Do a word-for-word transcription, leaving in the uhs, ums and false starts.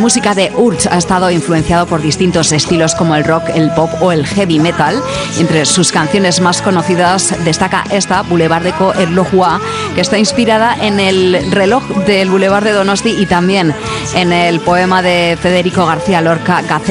música de Urch ha estado influenciado por distintos estilos como el rock, el pop o el heavy metal. Entre sus canciones más conocidas destaca esta, Boulevard de Erlojua, que está inspirada en el reloj del Boulevard de Donosti y también en el poema de Federico García Lorca, Gacela.